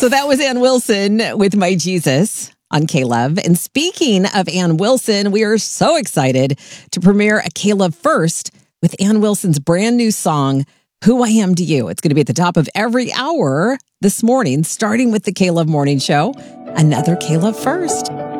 So that was Ann Wilson with My Jesus on K-Love. And speaking of Ann Wilson, we are so excited to premiere a K-Love First with Ann Wilson's brand new song, Who I Am to You. It's going to be at the top of every hour this morning, starting with the K-Love Morning Show. Another K-Love First.